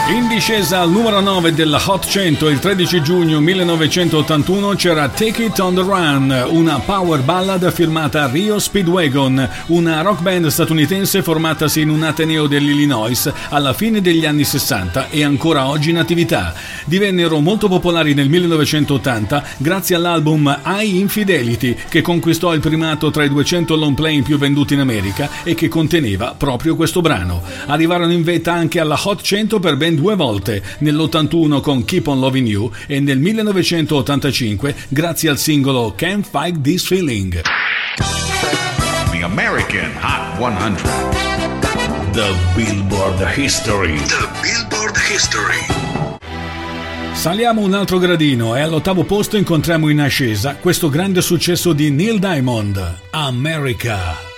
In discesa al numero 9 della Hot 100 il 13 giugno 1981 c'era Take It on the Run, una power ballad firmata Rio Speedwagon, una rock band statunitense formatasi in un ateneo dell'Illinois alla fine degli anni 60 e ancora oggi in attività. Divennero molto popolari nel 1980 grazie all'album High Infidelity, che conquistò il primato tra i 200 long play più venduti in America e che conteneva proprio questo brano. Arrivarono in vetta anche alla Hot 100 per ben 2 volte, nell'81 con Keep on Loving You e nel 1985 grazie al singolo Can't Fight This Feeling. The American Hot 100. The Billboard History. The Billboard History. Saliamo un altro gradino e all'8° posto incontriamo in ascesa questo grande successo di Neil Diamond, America.